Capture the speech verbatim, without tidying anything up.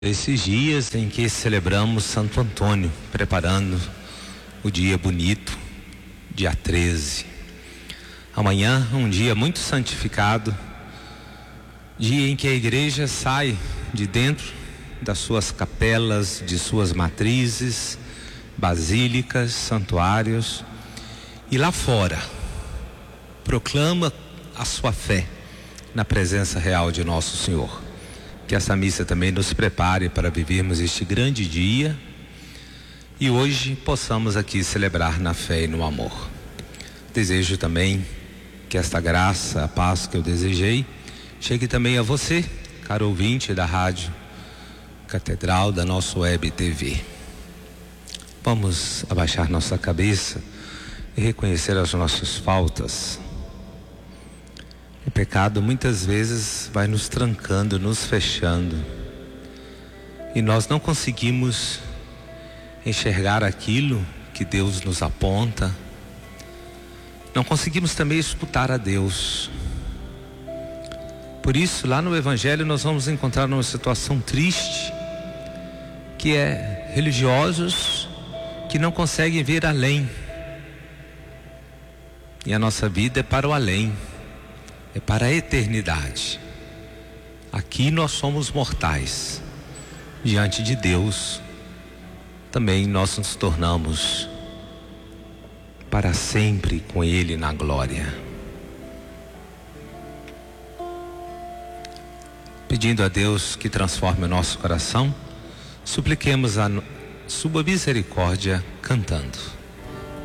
Esses dias em que celebramos Santo Antônio, preparando o dia bonito, dia treze. Amanhã, um dia muito santificado, dia em que a igreja sai de dentro das suas capelas, de suas matrizes, basílicas, santuários, e lá fora proclama a sua fé na presença real de Nosso Senhor. Que essa missa também nos prepare para vivermos este grande dia e hoje possamos aqui celebrar na fé e no amor. Desejo também que esta graça, a paz que eu desejei, chegue também a você, caro ouvinte da Rádio Catedral, da nossa Web T V. Vamos abaixar nossa cabeça e reconhecer as nossas faltas. O pecado muitas vezes vai nos trancando, nos fechando, e nós não conseguimos enxergar aquilo que Deus nos aponta, não conseguimos também escutar a Deus. Por isso, lá no Evangelho nós vamos encontrar uma situação triste, que é religiosos que não conseguem ver além, e a nossa vida é para o além. É para a eternidade. Aqui nós somos mortais. Diante de Deus, também nós nos tornamos para sempre com Ele na glória. Pedindo a Deus que transforme o nosso coração, supliquemos a sua misericórdia cantando.